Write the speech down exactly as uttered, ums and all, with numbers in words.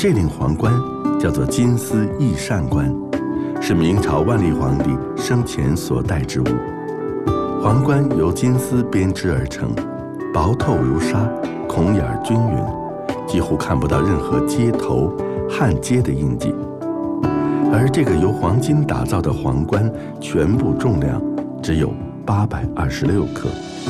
这顶皇冠叫做金丝翼扇冠，是明朝万历皇帝生前所戴之物。皇冠由金丝编织而成，薄透如纱，孔眼均匀，几乎看不到任何接头、焊接的印记。而这个由黄金打造的皇冠，全部重量只有八百二十六克。